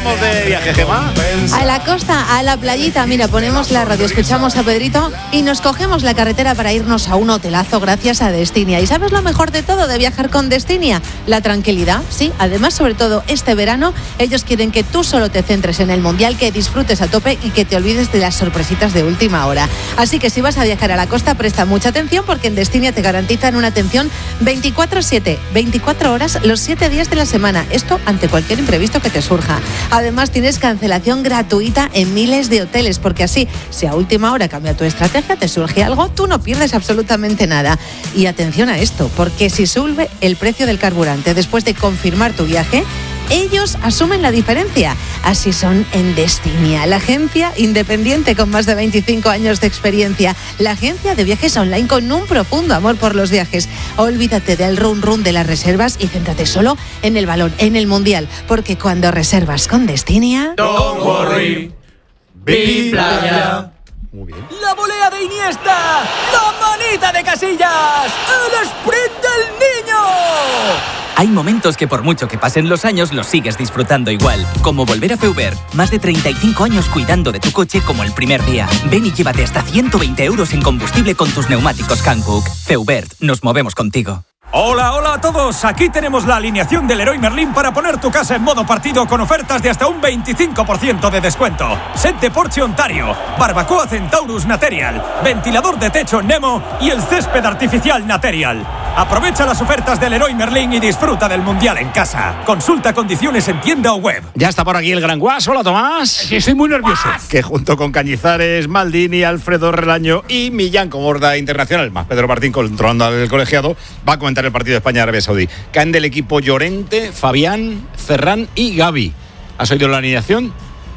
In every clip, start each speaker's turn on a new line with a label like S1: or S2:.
S1: vamos de viaje, Gemma?
S2: A la costa, a la playita. Mira, ponemos la radio, escuchamos a Pedrito y nos cogemos la carretera para irnos a un hotelazo gracias a Destinia. ¿Y sabes lo mejor de todo de viajar con Destinia? La tranquilidad, sí. Además, sobre todo este verano, ellos quieren que tú solo te centres en el Mundial, que disfrutes a tope y que te olvides de las sorpresitas de última hora. Así que si vas a viajar a la costa, presta mucha atención porque en Destinia te garantizan una atención 24/7, 24 horas los 7 días de la semana. Esto ante cualquier imprevisto que te surja. Además, tienes cancelación gratuita en miles de hoteles, porque así, si a última hora cambia tu estrategia, te surge algo, tú no pierdes absolutamente nada. Y atención a esto, porque si sube el precio del carburante después de confirmar tu viaje, ellos asumen la diferencia. Así son en Destinia, la agencia independiente con más de 25 años de experiencia. La agencia de viajes online con un profundo amor por los viajes. Olvídate del run de las reservas y céntrate solo en el balón, en el Mundial. Porque cuando reservas con Destinia...
S3: Don't worry, be playa.
S1: Muy bien.
S4: La volea de Iniesta, la manita de Casillas, el sprint del niño.
S5: Hay momentos que por mucho que pasen los años los sigues disfrutando igual. Como volver a Feubert. Más de 35 años cuidando de tu coche como el primer día. Ven y llévate hasta 120 euros en combustible con tus neumáticos Hankook. Feubert, nos movemos contigo.
S4: Hola a todos, aquí tenemos la alineación del Leroy Merlin para poner tu casa en modo partido con ofertas de hasta un 25% de descuento. Set de Porsche Ontario, barbacoa Centaurus Material, ventilador de techo Nemo y el césped artificial Material. Aprovecha las ofertas del Leroy Merlin y disfruta del Mundial en casa. Consulta condiciones en tienda o web.
S1: Ya está por aquí el Gran Guas. Hola, Tomás.
S3: Sí, estoy muy nervioso.
S1: Que junto con Cañizares, Maldini, Alfredo Relaño y Millán como borda internacional, más Pedro Martín controlando al colegiado, va a comentar el partido de España-Arabia Saudí. Caen del equipo Llorente, Fabián, Ferran y Gavi. ¿Has oído la alineación?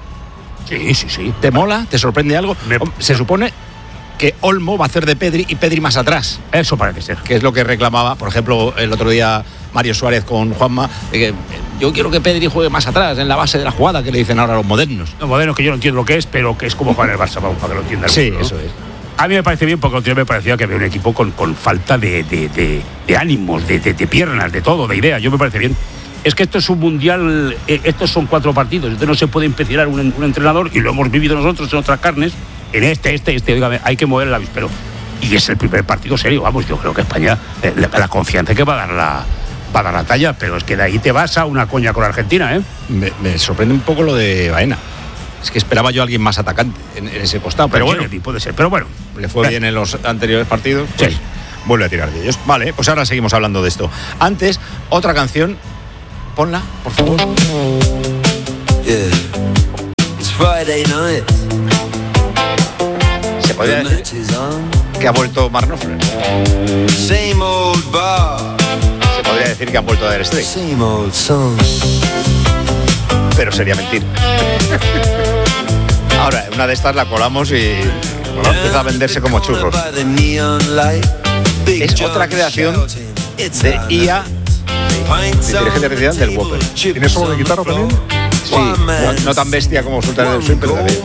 S3: Sí.
S1: ¿Te mola? ¿Te sorprende algo? Se supone que Olmo va a hacer de Pedri y Pedri más atrás.
S3: Eso parece ser.
S1: Que es lo que reclamaba, por ejemplo, el otro día Mario Suárez con Juanma. Yo quiero que Pedri juegue más atrás, en la base de la jugada, que le dicen ahora los modernos.
S3: Los modernos, que yo no entiendo lo que es, pero que es como jugar en el Barça, para que lo entiendan.
S1: Sí,
S3: ¿no?
S1: eso es.
S3: A mí me parece bien, porque otro día me parecía que había un equipo con falta de ánimos, de piernas, de todo, de ideas. Yo me parece bien. Es que esto es un mundial, estos son 4 partidos, entonces no se puede empecinar un entrenador, y lo hemos vivido nosotros en otras carnes, en este, oiga, hay que mover el avispero. Y es el primer partido serio, vamos, yo creo que España, la confianza que va a dar la talla, pero es que de ahí te vas a una coña con Argentina, ¿eh?
S1: Me sorprende un poco lo de Baena. Es que esperaba yo a alguien más atacante en ese costado, pero bueno,
S3: sí, puede ser, pero bueno.
S1: Le fue bien en los anteriores partidos, pues sí. Vuelve a tirar de ellos. Vale, pues ahora seguimos hablando de esto. Antes, otra canción. Ponla, por favor.
S6: Yeah. It's Friday night.
S1: Se podría decir que ha vuelto Mark Knopfler.
S6: Same old bar.
S1: Se podría decir que han vuelto a Dire Straits.
S6: Same old song.
S1: Pero sería mentir. Ahora, una de estas la colamos y empieza a venderse como churros. Es otra creación de IA, de inteligencia artificial, del Whopper.
S7: ¿Tiene solo de guitarra también?
S1: Sí, no tan bestia como Sultanes del Swing, pero también.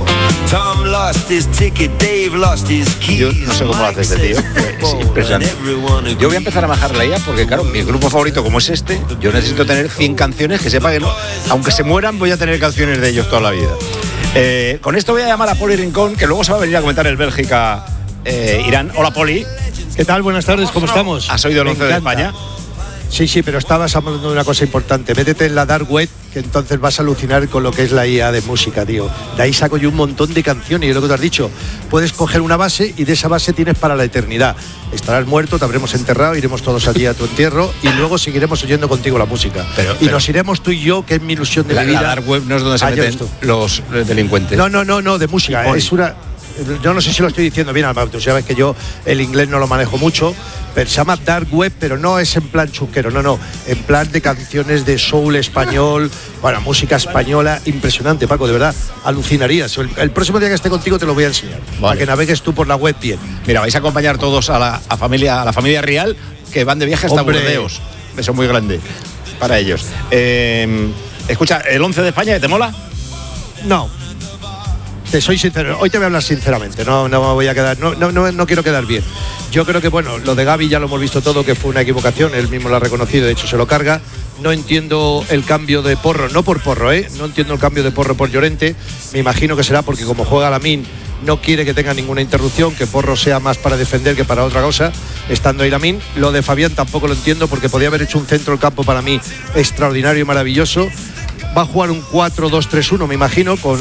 S1: Yo no sé cómo lo hace este tío. Es impresionante. Yo voy a empezar a bajar la IA porque, claro, mi grupo favorito como es este, yo necesito tener 100 canciones que sepa que no, aunque se mueran, voy a tener canciones de ellos toda la vida. Con esto voy a llamar a Poli Rincón, que luego se va a venir a comentar el Bélgica-Irán. Hola, Poli.
S8: ¿Qué tal? Buenas tardes, ¿cómo estamos?
S1: ¿Has oído el 11 de España?
S8: Sí, pero estabas hablando de una cosa importante. Métete en la dark web, que entonces vas a alucinar con lo que es la IA de música, tío. De ahí saco yo un montón de canciones, y es lo que te has dicho. Puedes coger una base y de esa base tienes para la eternidad. Estarás muerto, te habremos enterrado, iremos todos allí a tu entierro y luego seguiremos oyendo contigo la música. Pero nos iremos tú y yo, que es mi ilusión de mi vida.
S1: La dark web no es donde se meten los delincuentes.
S8: No, de música. Es una... Yo no sé si lo estoy diciendo bien, Alberto. Sabes que yo el inglés no lo manejo mucho, pero se llama dark web, pero no es en plan chusquero, no, en plan de canciones de soul español, bueno, música española, impresionante, Paco, de verdad, alucinarías. El próximo día que esté contigo te lo voy a enseñar, para que navegues tú por la web bien.
S1: Mira, vais a acompañar todos a la familia Real, que van de viaje hasta Burdeos. Eso es muy grande para ellos. Escucha, ¿el 11 de España te mola?
S8: No. Te soy sincero, hoy te voy a hablar sinceramente, no me voy a quedar, no quiero quedar bien. Yo creo que, bueno, lo de Gavi ya lo hemos visto todo, que fue una equivocación, él mismo lo ha reconocido, de hecho se lo carga. No entiendo el cambio de Porro, no por Porro, no entiendo el cambio de Porro por Llorente. Me imagino que será porque como juega Lamine no quiere que tenga ninguna interrupción, que Porro sea más para defender que para otra cosa, estando ahí Lamine. Lo de Fabián tampoco lo entiendo porque podía haber hecho un centro del campo para mí extraordinario y maravilloso. Va a jugar un 4-2-3-1, me imagino, con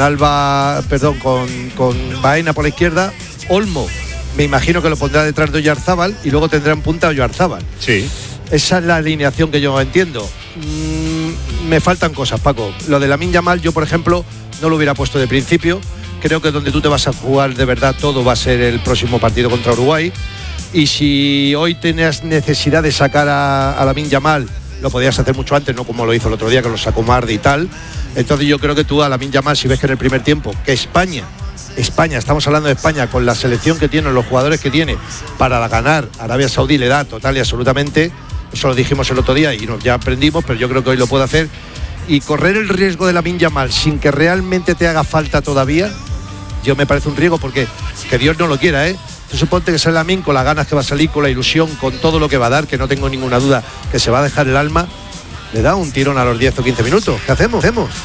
S8: Baena por la izquierda, Olmo, me imagino que lo pondrá detrás de Oyarzábal y luego tendrá en punta a Oyarzábal.
S1: Sí.
S8: Esa es la alineación que yo entiendo. Me faltan cosas, Paco. Lo de Lamine Yamal, yo por ejemplo no lo hubiera puesto de principio. Creo que donde tú te vas a jugar de verdad todo va a ser el próximo partido contra Uruguay. Y si hoy tenías necesidad de sacar a Lamine Yamal, lo podías hacer mucho antes, no como lo hizo el otro día, que lo sacó Mardi y tal. Entonces yo creo que tú a Lamine Yamal, si ves que en el primer tiempo, que España, estamos hablando de España, con la selección que tiene, los jugadores que tiene, para ganar Arabia Saudí le da total y absolutamente. Eso lo dijimos el otro día y ya aprendimos, pero yo creo que hoy lo puede hacer. Y correr el riesgo de Lamine Yamal sin que realmente te haga falta todavía, yo me parece un riesgo porque que Dios no lo quiera, Tú suponte que sale Lamine con las ganas que va a salir, con la ilusión, con todo lo que va a dar, que no tengo ninguna duda que se va a dejar el alma, le da un tirón a los 10 o 15 minutos. ¿Qué hacemos?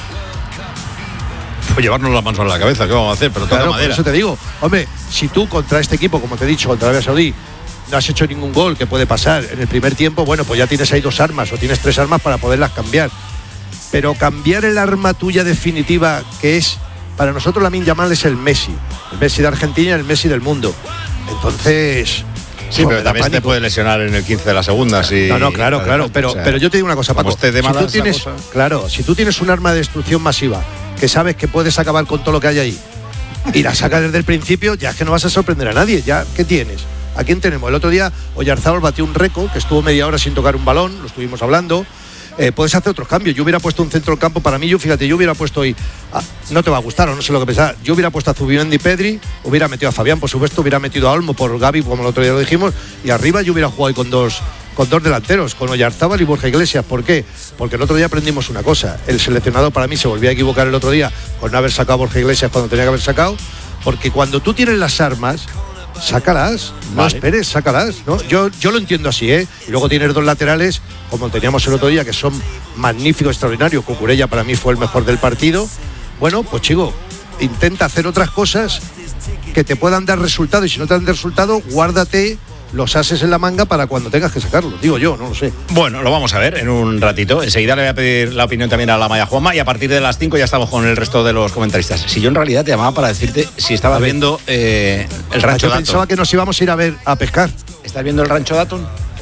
S1: Pues llevarnos las manos a la cabeza, ¿qué vamos a hacer? Pero toca madera.
S8: Por eso te digo, hombre, si tú contra este equipo, como te he dicho, contra Arabia Saudí, no has hecho ningún gol, que puede pasar en el primer tiempo, bueno, pues ya tienes ahí 2 armas o tienes 3 armas para poderlas cambiar. Pero cambiar el arma tuya definitiva, que es, para nosotros Lamine Yamal es el Messi de Argentina y el Messi del mundo. Entonces...
S1: Sí, pero también te puede lesionar en el 15 de la segunda. Si,
S8: no, claro, pero yo te digo una cosa, Paco. Si tú tienes un arma de destrucción masiva, que sabes que puedes acabar con todo lo que hay ahí, y la sacas desde el principio, ya es que no vas a sorprender a nadie. Ya, ¿qué tienes? ¿A quién tenemos? El otro día Oyarzábal batió un récord, que estuvo media hora sin tocar un balón, lo estuvimos hablando. Puedes hacer otros cambios. Yo hubiera puesto un centro del campo para mí. Yo hubiera puesto hoy, no te va a gustar o no sé lo que pensás, yo hubiera puesto a Zubimendi y Pedri, hubiera metido a Fabián, por supuesto, hubiera metido a Olmo por Gavi, como el otro día lo dijimos, y arriba yo hubiera jugado hoy con dos delanteros, con Oyarzábal y Borja Iglesias. ¿Por qué? Porque el otro día aprendimos una cosa. El seleccionador para mí se volvió a equivocar el otro día con no haber sacado a Borja Iglesias cuando tenía que haber sacado, porque cuando tú tienes las armas, sácalas, no esperes, sácalas, ¿no? Yo lo entiendo así, Y luego tienes 2 laterales, como teníamos el otro día, que son magníficos, extraordinarios. Cucurella para mí fue el mejor del partido. Bueno, pues chico, intenta hacer otras cosas que te puedan dar resultado, y si no te dan resultado, guárdate los ases en la manga para cuando tengas que sacarlos, digo yo, no lo sé.
S1: Bueno, lo vamos a ver en un ratito. Enseguida le voy a pedir la opinión también a la Maya Juanma, y a partir de las 5 ya estamos con el resto de los comentaristas. Si yo en realidad te llamaba para decirte si estabas viendo el Rancho Dayton.
S8: Pensaba que nos íbamos a ir a pescar.
S1: ¿Estás viendo el Rancho Dayton?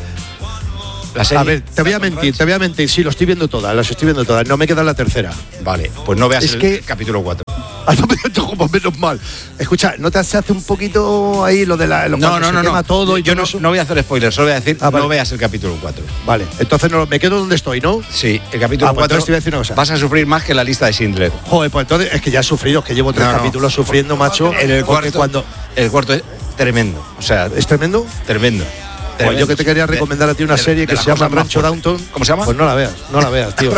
S1: La serie.
S8: A ver, te voy a mentir, sí, lo estoy viendo todas, las estoy viendo todas, no me queda la tercera.
S1: Vale, pues no veas capítulo 4.
S8: Como menos mal. Escucha, ¿no te hace un poquito ahí lo de
S1: no.
S8: todo?
S1: Yo no voy a hacer spoilers, solo voy a decir no veas el capítulo 4.
S8: Vale, entonces me quedo donde estoy, ¿no?
S1: Sí, el capítulo 4.
S8: Pues te voy a decir una cosa.
S1: Vas a sufrir más que la lista de Schindler.
S8: Joder, pues entonces es que ya he sufrido, es que llevo 3 capítulos sufriendo, macho.
S1: En el cuarto es tremendo. O sea,
S8: ¿es tremendo?
S1: Tremendo.
S8: Pues yo que te quería recomendar a ti una serie que se llama Rancho Dayton.
S1: ¿Cómo se llama?
S8: Pues no la veas, tío.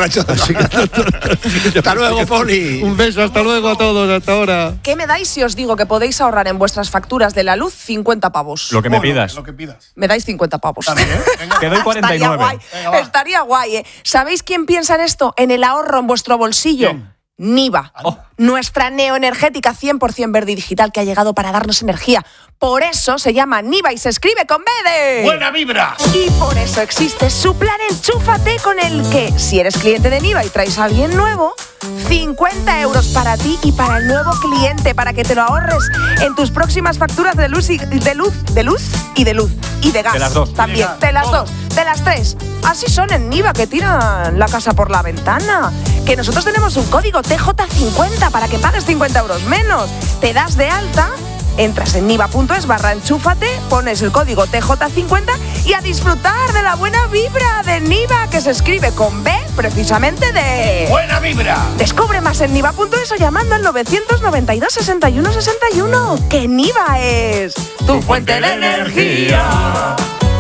S1: Hasta luego, Poli.
S8: Un beso, hasta luego a todos, hasta ahora.
S7: ¿Qué me dais si os digo que podéis ahorrar en vuestras facturas de la luz 50 pavos?
S9: Lo que me pidas.
S10: Lo que pidas.
S7: Me dais 50 pavos.
S9: Te doy 49.
S7: Estaría guay. ¿Sabéis quién piensa en esto? En el ahorro en vuestro bolsillo.
S9: ¿Quién?
S7: Niva, nuestra neoenergética 100% verde y digital que ha llegado para darnos energía. Por eso se llama Niva y se escribe con B de...
S10: ¡Buena vibra!
S7: Y por eso existe su plan Enchúfate, con el que, si eres cliente de Niva y traes a alguien nuevo, 50 euros para ti y para el nuevo cliente, para que te lo ahorres en tus próximas facturas de luz y de luz y de gas.
S9: De las dos.
S7: También, de las dos, de las 3. Así son en Niva, que tiran la casa por la ventana. Que nosotros tenemos un código TJ50 para que pagues 50 euros menos. Te das de alta, entras en niva.es/enchúfate, pones el código TJ50 y a disfrutar de la buena vibra de Niva, que se escribe con B, precisamente de...
S10: ¡Buena vibra!
S7: Descubre más en niva.es o llamando al 992 61 61. Que Niva es tu fuente de energía.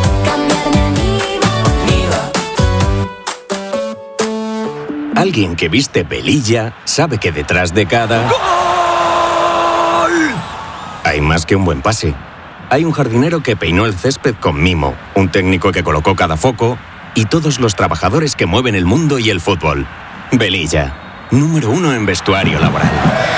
S11: Alguien que viste velilla sabe que detrás de cada... ¡Gol! Hay más que un buen pase. Hay un jardinero que peinó el césped con mimo, un técnico que colocó cada foco y todos los trabajadores que mueven el mundo y el fútbol. Velilla, número 1 en vestuario laboral.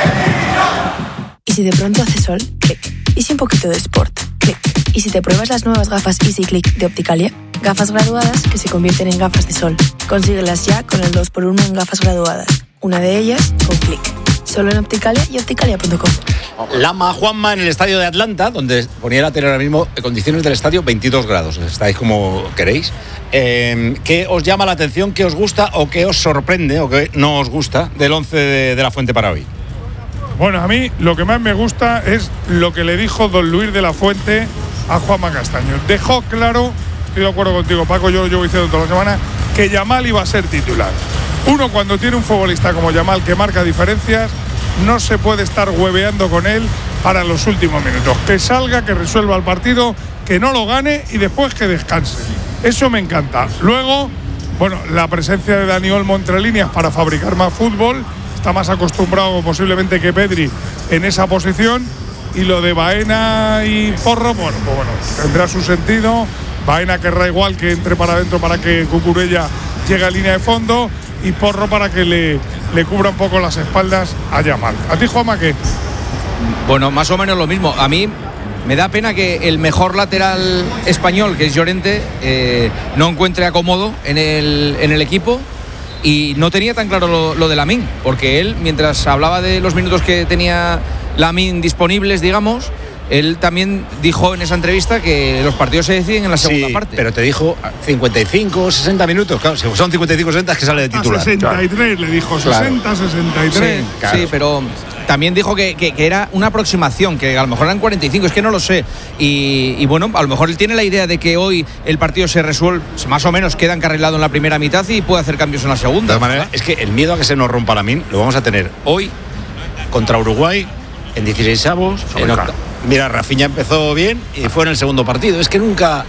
S10: ¿Y si de pronto hace sol? Clic. ¿Y si un poquito de sport? Clic. ¿Y si te pruebas las nuevas gafas Easy Click de Opticalia? Gafas graduadas que se convierten en gafas de sol. Consíguelas ya con el 2x1 en gafas graduadas. Una de ellas con Clic. Solo en Opticalia y opticalia.com.
S1: Lama Juanma en el estadio de Atlanta, donde ponía la tele ahora mismo, condiciones del estadio 22 grados. Estáis como queréis. ¿Qué os llama la atención, qué os gusta o qué os sorprende o qué no os gusta del 11 de la Fuente para hoy?
S12: Bueno, a mí lo que más me gusta es lo que le dijo don Luis de la Fuente a Juanma Castaño. Dejó claro, estoy de acuerdo contigo, Paco, yo llevo diciendo toda la semana, que Yamal iba a ser titular. Uno, cuando tiene un futbolista como Yamal que marca diferencias, no se puede estar hueveando con él para los últimos minutos. Que salga, que resuelva el partido, que no lo gane y después que descanse. Eso me encanta. Luego, bueno, la presencia de Dani Olmo entre líneas para fabricar más fútbol. Está más acostumbrado posiblemente que Pedri en esa posición. Y lo de Baena y Porro, bueno, tendrá su sentido. Baena querrá igual que entre para adentro para que Cucurella llegue a línea de fondo. Y Porro para que le cubra un poco las espaldas a Yamal. ¿A ti, Juanma, qué?
S13: Bueno, más o menos lo mismo. A mí me da pena que el mejor lateral español, que es Llorente, no encuentre acomodo en el equipo. Y no tenía tan claro lo de Lamine, porque él, mientras hablaba de los minutos que tenía Lamine disponibles, digamos, él también dijo en esa entrevista que los partidos se deciden en la segunda parte.
S1: Pero te dijo 55, 60 minutos. Claro, si son 55, 60 es que sale de titular.
S12: 63 le dijo, 60, claro. 63.
S13: Sí, claro. Sí, pero también dijo que era una aproximación, que a lo mejor eran 45, es que no lo sé. Y bueno, a lo mejor él tiene la idea de que hoy el partido se resuelve, más o menos queda encarrilado en la primera mitad y puede hacer cambios en la segunda.
S1: De todas maneras, es que el miedo a que se nos rompa Lamine lo vamos a tener hoy contra Uruguay, en 16avos. Mira, Rafinha empezó bien y fue en el segundo partido. Es que nunca...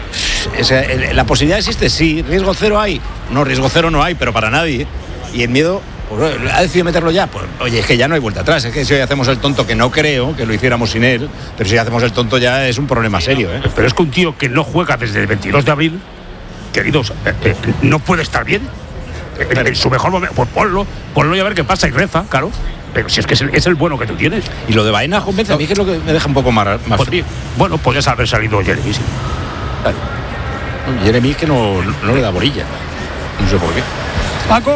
S1: la posibilidad existe, sí. ¿Riesgo cero hay? No, riesgo cero no hay, pero para nadie. Y el miedo... Pues, ¿ha decidido meterlo ya? Pues oye, es que ya no hay vuelta atrás. Es que si hoy hacemos el tonto, que no creo que lo hiciéramos sin él, pero si hacemos el tonto ya es un problema serio, ¿eh?
S3: Pero es que un tío que no juega desde el 22 de abril, queridos, no puede estar bien. En su mejor momento, pues ponlo y a ver qué pasa y reza, claro. Pero si es que es el bueno que tú tienes.
S1: Y lo de Baena convence a mí, que es lo que me deja un poco más frío.
S3: Bueno, podrías haber salido Jeremy, sí.
S1: Claro. Jeremy que no le da bolilla. No sé por qué.
S14: Paco,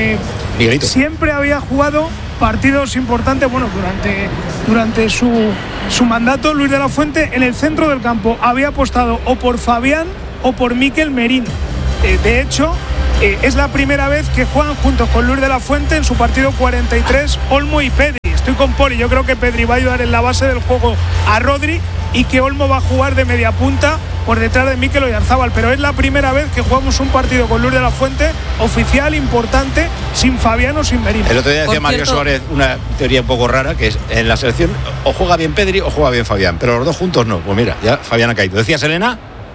S14: siempre había jugado partidos importantes, bueno, durante su mandato. Luis de la Fuente en el centro del campo había apostado o por Fabián o por Mikel Merino. De hecho, es la primera vez que juegan juntos con Luis de la Fuente en su partido 43 Olmo y Pedri. Estoy con Poli, yo creo que Pedri va a ayudar en la base del juego a Rodri y que Olmo va a jugar de media punta por detrás de Mikel Oyarzabal, pero es la primera vez que jugamos un partido con Luis de la Fuente oficial, importante, sin Fabián o sin Merino.
S1: El otro día decía Mario Suárez una teoría un poco rara, que es en la selección o juega bien Pedri o juega bien Fabián, pero los dos juntos no. Pues mira, ya Fabián ha caído. ¿Decías, Elena?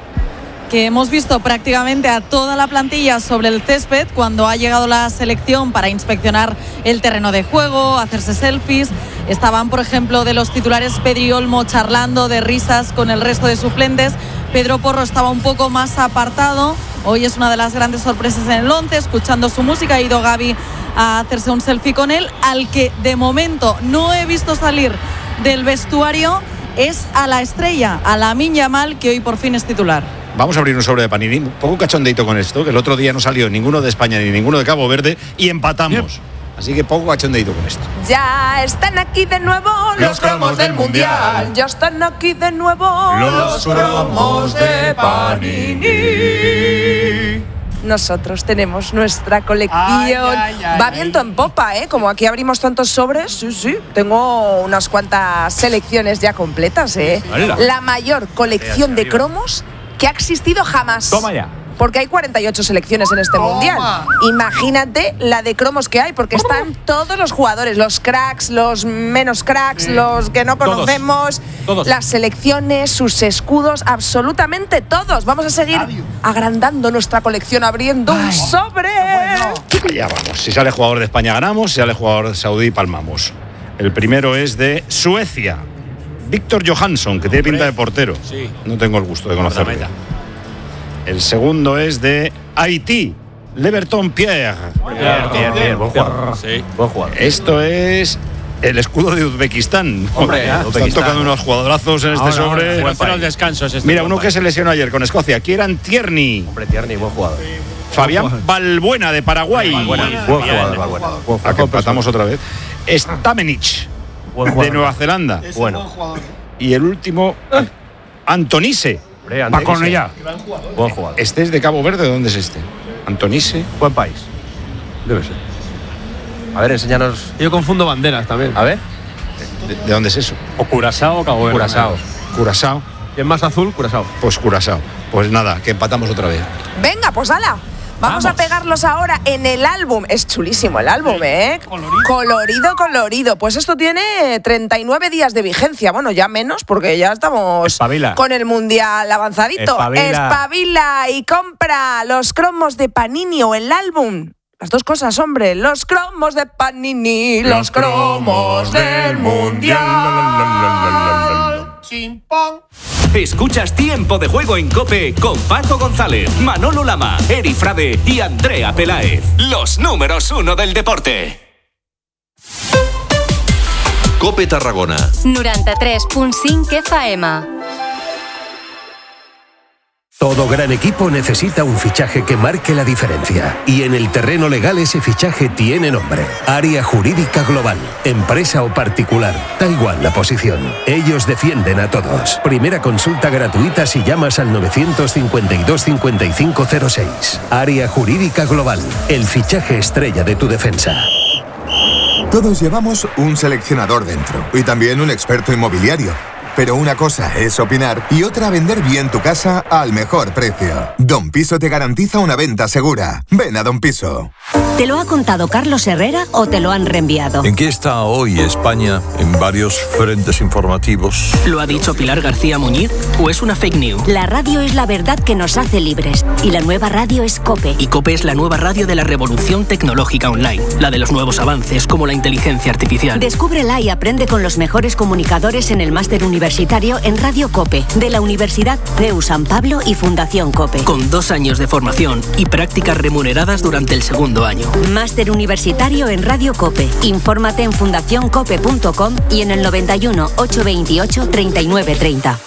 S15: Que hemos visto prácticamente a toda la plantilla sobre el césped cuando ha llegado la selección para inspeccionar el terreno de juego, hacerse selfies. Estaban, por ejemplo, de los titulares Pedri y Olmo charlando de risas con el resto de suplentes. Pedro Porro estaba un poco más apartado. Hoy es una de las grandes sorpresas en el 11, escuchando su música. Ha ido Gavi a hacerse un selfie con él. Al que de momento no he visto salir del vestuario es a la estrella, a Lamine Yamal, que hoy por fin es titular.
S1: Vamos a abrir un sobre de Panini, un poco cachondeito con esto, que el otro día no salió ninguno de España ni ninguno de Cabo Verde y empatamos. Bien. Así que poco cachondeito con esto.
S7: Ya están aquí de nuevo los cromos del Mundial. Ya están aquí de nuevo los cromos de Panini. Nosotros tenemos nuestra colección. Va viento en popa, ¿eh? Como aquí abrimos tantos sobres, sí. Tengo unas cuantas selecciones ya completas, ¿eh? La mayor colección de cromos que ha existido jamás.
S9: Toma ya.
S7: Porque hay 48 selecciones en este mundial. Imagínate la de cromos que hay, porque están todos los jugadores, los cracks, los menos cracks, los que no conocemos, todos. Las selecciones, sus escudos, absolutamente todos. Vamos a seguir agrandando nuestra colección, abriendo un sobre.
S1: Ya vamos. Si sale jugador de España ganamos, si sale jugador de Saudí palmamos. El primero es de Suecia, Víctor Johansson, que tiene pinta de portero. Sí. No tengo el gusto de conocerlo. El segundo es de Haití, Leverton Pierre.
S9: Bien, buen jugador. Sí, buen jugador.
S1: Esto es el escudo de Uzbekistán.
S9: Hombre,
S1: están tocando unos jugadorazos en este sobre.
S3: Al descanso es
S1: Mira, uno que se lesionó ayer con Escocia, Kieran Tierney.
S9: Hombre, Tierney, buen jugador.
S1: Fabián Balbuena de Paraguay.
S9: Buen jugador, Balbuena.
S1: Que empatamos otra vez. Stamenich de Nueva Zelanda.
S9: Bueno.
S1: Y el último, Antonise.
S3: Paconella.
S9: Buen jugador.
S1: Este es de Cabo Verde. ¿Dónde es este? Antonise.
S9: Buen país.
S3: Debe ser.
S9: A ver, enséñanos.
S16: Yo confundo banderas también.
S9: A ver.
S1: ¿De dónde es eso?
S3: O Curazao o Cabo Verde.
S1: Curazao.
S16: Y es más azul, Curazao.
S1: Pues Curazao. Pues nada, que empatamos otra vez.
S7: Venga, pues ala. Vamos a pegarlos ahora en el álbum. Es chulísimo el álbum, ¿eh? Colorido. Pues esto tiene 39 días de vigencia. Bueno, ya menos, porque ya estamos con el Mundial avanzadito. Espabila y compra los cromos de Panini o el álbum. Las dos cosas, hombre. Los cromos de Panini, los cromos del Mundial.
S17: Escuchas Tiempo de Juego en COPE con Paco González, Manolo Lama, Eri Frade y Andrea Peláez. Los números 1 del deporte.
S18: COPE Tarragona
S19: 93.5 FM.
S20: Todo gran equipo necesita un fichaje que marque la diferencia. Y en el terreno legal ese fichaje tiene nombre. Área Jurídica Global. Empresa o particular. Da igual la posición. Ellos defienden a todos. Primera consulta gratuita si llamas al 952-5506. Área Jurídica Global. El fichaje estrella de tu defensa.
S21: Todos llevamos un seleccionador dentro. Y también un experto inmobiliario. Pero una cosa es opinar y otra vender bien tu casa al mejor precio. Don Piso te garantiza una venta segura. Ven a Don Piso.
S19: ¿Te lo ha contado Carlos Herrera o te lo han reenviado?
S22: ¿En qué está hoy España en varios frentes informativos?
S23: ¿Lo ha dicho Pilar García Muñiz o es una fake news?
S19: La radio es la verdad que nos hace libres y la nueva radio es COPE.
S23: Y COPE es la nueva radio de la revolución tecnológica online, la de los nuevos avances como la inteligencia artificial.
S19: Descúbrela y aprende con los mejores comunicadores en el máster universitario en Radio COPE de la Universidad CEU San Pablo y Fundación COPE.
S23: Con 2 años de formación y prácticas remuneradas durante el segundo año.
S19: Máster universitario en Radio COPE. Infórmate en fundacioncope.com y en el 91 828 3930.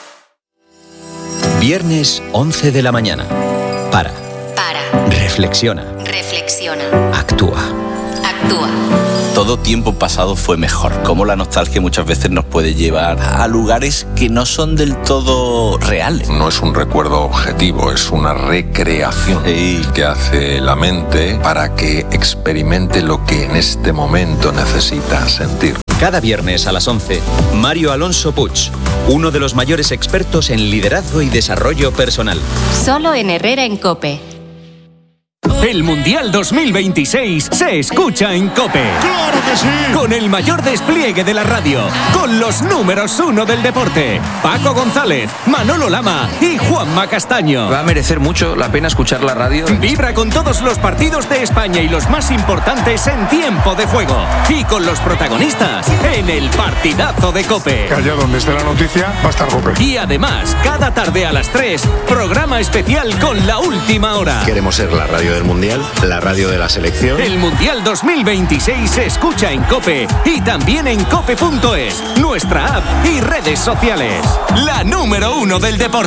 S24: Viernes 11 de la mañana. Para. Reflexiona. Actúa.
S25: Todo tiempo pasado fue mejor. Como la nostalgia muchas veces nos puede llevar a lugares que no son del todo reales.
S26: No es un recuerdo objetivo, es una recreación que hace la mente para que experimente lo que en este momento necesita sentir.
S24: Cada viernes a las 11, Mario Alonso Puig, uno de los mayores expertos en liderazgo y desarrollo personal.
S19: Solo en Herrera en COPE.
S17: El Mundial 2026 se escucha en COPE.
S12: ¡Claro que sí!
S17: Con el mayor despliegue de la radio, con los números 1 del deporte, Paco González, Manolo Lama y Juanma Castaño.
S13: Va a merecer mucho la pena escuchar la radio.
S17: Vibra con todos los partidos de España y los más importantes en tiempo de juego. Y con los protagonistas en el partidazo de COPE.
S12: Que allá donde esté la noticia va a estar COPE.
S17: Y además, cada tarde a las 3, programa especial con la última hora.
S1: Queremos ser la radio del Mundial, la radio de la selección.
S17: El Mundial 2026 se escucha en COPE y también en cope.es, nuestra app y redes sociales. La número 1 del deporte.